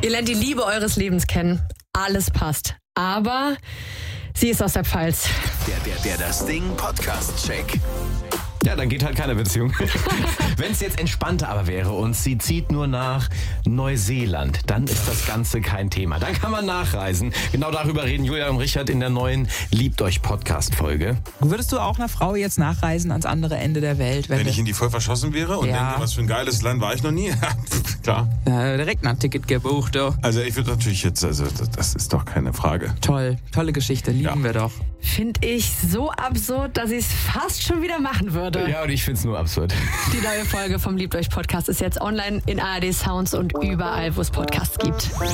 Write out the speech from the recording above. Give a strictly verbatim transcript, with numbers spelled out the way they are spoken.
Ihr lernt die Liebe eures Lebens kennen. Alles passt. Aber sie ist aus der Pfalz. Der, der, der, das Ding Podcast-Check. Ja, dann geht halt keine Beziehung. Wenn es jetzt entspannter aber wäre und sie zieht nur nach Neuseeland, dann ist das Ganze kein Thema. Dann kann man nachreisen. Genau darüber reden Julia und Richard in der neuen Liebt euch Podcast-Folge. Würdest du auch einer Frau jetzt nachreisen ans andere Ende der Welt? Wenn, wenn ich in die voll verschossen wäre und ja. denke, was für ein geiles Land war ich noch nie? Klar. Ja, direkt ein Ticket gebucht, du. Also ich würde natürlich jetzt, also das ist doch keine Frage. Toll, tolle Geschichte, lieben ja. wir doch. Finde ich so absurd, dass ich es fast schon wieder machen würde. Ja, und ich finde es nur absurd. Die neue Folge vom Liebt euch Podcast ist jetzt online in A R D Sounds und überall, wo es Podcasts gibt.